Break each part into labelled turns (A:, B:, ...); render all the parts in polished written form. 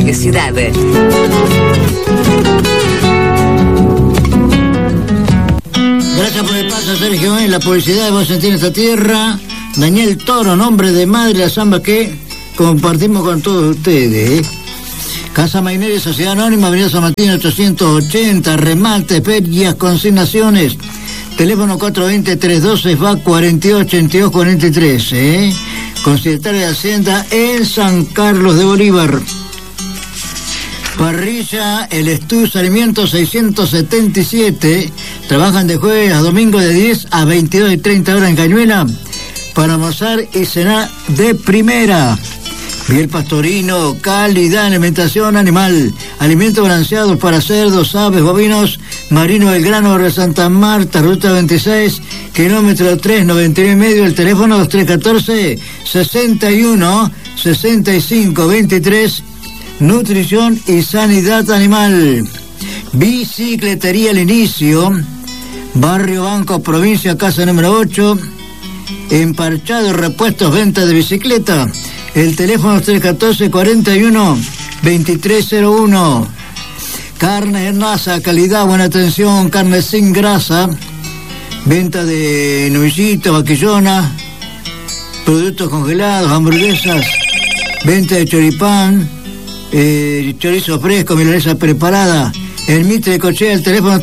A: Radio Ciudad.
B: Gracias por el paso, Sergio. En la publicidad de Voz Sentir esta tierra, Daniel Toro, nombre de madre la samba que compartimos con todos ustedes. Casa Maineri, Sociedad Anónima, Avenida San Martín 880, remate, ferias, consignaciones. Teléfono 420-312 va 428243, con secretario de Hacienda en San Carlos de Bolívar. Parrilla El Estus Alimentos 677. Trabajan de jueves a domingo de 10 a 22:30 horas en Cañuela para almorzar y cenar de primera. Miel pastorino, calidad, alimentación animal, alimentos balanceados para cerdos, aves, bovinos, Marino Belgrano de Santa Marta, ruta 26, kilómetro 399,5, el teléfono 2314-61-65-23, nutrición y sanidad animal. Bicicletería El Inicio, Barrio Banco, provincia, casa número 8, emparchado, repuestos, venta de bicicleta. El teléfono es 314-41-2301. Carne en masa, calidad, buena atención, carne sin grasa. Venta de novillito, vaquillona, productos congelados, hamburguesas. Venta de choripán, chorizo fresco, milanesa preparada. El Mitre de Cochea, el teléfono es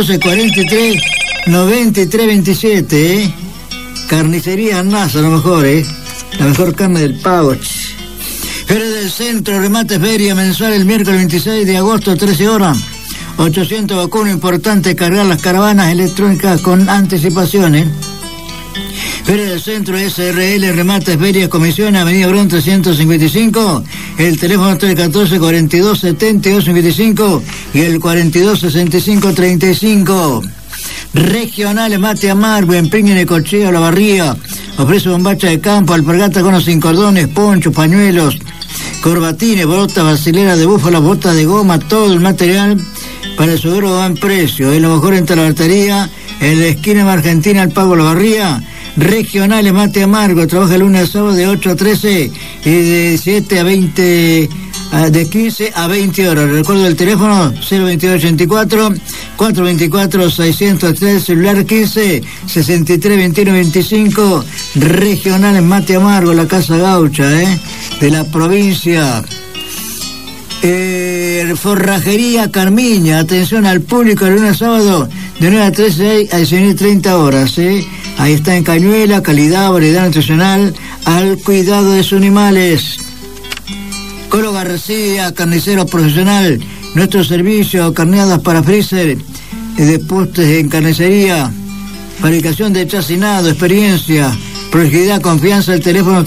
B: 314-43-9327. Carnicería Arnasa, lo mejor, la mejor carne del pago. Feria del Centro, remate feria mensual el miércoles 26 de agosto, 13 horas. 800 vacunas, importante cargar las caravanas electrónicas con anticipaciones. Feria del Centro, SRL, remate feria, comisión, Avenida Bron 355. El teléfono 314-42-72-55 y el 42-65-35. Regionales Mate Amargo, Empeño de Cochea, La Barría. Ofrece bombacha de campo, alpargata con los sin cordones, ponchos, pañuelos, corbatines, botas, vacileras de búfalo, botas de goma, todo el material para el seguro a buen precio. Es lo mejor en la batería, en la esquina de Argentina, al Pago La Barría. Regionales Mate Amargo, trabaja el lunes a sábado de 8 a 13 y de 7 a 20, de 15 a 20 horas. Recuerdo el teléfono 02284 424 603, celular 15 63 21 25. Regionales Mate Amargo, la Casa Gaucha, de la provincia. Forrajería Carmiña, atención al público el lunes a sábado de 9 a 13 a 19:30 horas, Ahí está en Cañuela, calidad, variedad nutricional, al cuidado de sus animales. Colo García, carnicero profesional, nuestro servicio, carneadas para freezer, de postes en carnicería, fabricación de chacinado, experiencia, prolijidad, confianza, el teléfono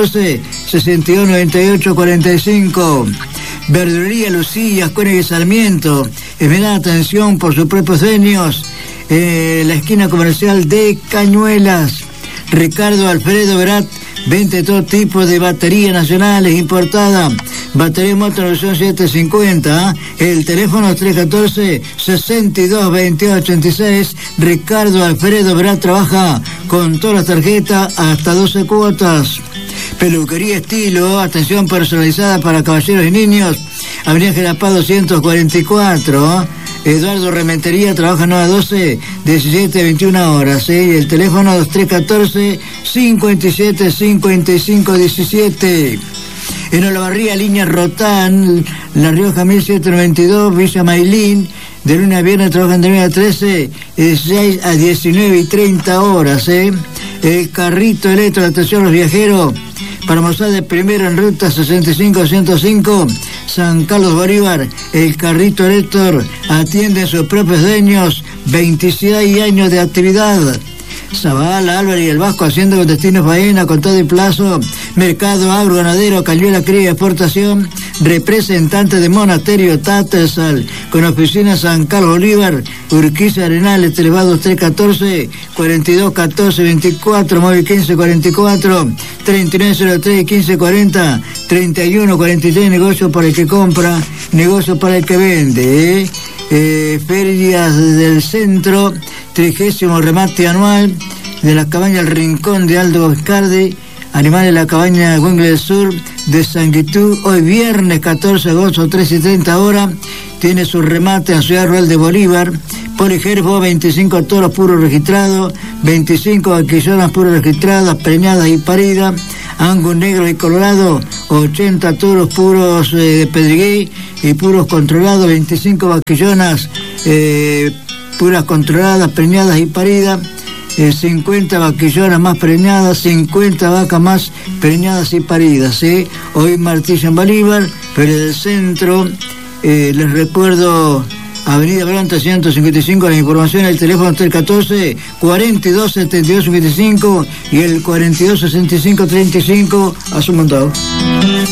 B: 314-6298-45. Verdulería Lucía, Cuenca y Sarmiento, esmerada atención por sus propios dueños, la esquina comercial de Cañuelas. Ricardo Alfredo Verat, vende todo tipo de baterías nacionales importadas, batería motor versión 750, el teléfono 314-622886. Ricardo Alfredo Verat trabaja con todas las tarjetas hasta 12 cuotas. Peluquería Estilo, atención personalizada para caballeros y niños, Avenida Gelapá 244. Eduardo Rementería trabaja 9 a 12, 17 a 21 horas, y el teléfono 314-57-55-17. En Olavarría, línea Rotán, La Rioja 1792, Villa Mailín, de lunes a viernes trabajan de 9 a 13, 16 a 19:30 horas, El Carrito Electro, atención a los viajeros, para almorzar de primero en ruta 65-105, San Carlos Bolívar. El Carrito Electro atiende a sus propios dueños, 26 años de actividad. Zabala, Álvarez y el Vasco haciendo con destino faena, con todo y plazo. Mercado agro ganadero, Cañuela, cría y exportación. Representante de Monasterio Tattersall, con oficina San Carlos Bolívar, Urquiza Arenales, elevados 314 42 14 24, móvil 15 44 3903 15 40 31 43. Negocio para el que compra, negocio para el que vende. Ferias del Centro, 30º remate anual de las cabañas El Rincón de Aldo Vizcardi, Animales de la cabaña Wingle del Sur de Sanguitú, hoy viernes 14 de agosto, 13:30 horas, tiene su remate en Ciudad Rural de Bolívar. Poligerbo, 25 toros puros registrados, 25 vaquillonas puros registradas, preñadas y paridas. Angus negro y colorado, 80 toros puros de Pedregué y puros controlados, 25 vaquillonas puras controladas, preñadas y paridas. 50 vaquillonas más preñadas, 50 vacas más preñadas y paridas. Hoy martillo en Bolívar, pero en el centro, les recuerdo, Avenida Branta 155, la información, el teléfono está el 14 42 72 55 y el 42 65 35, a su montado.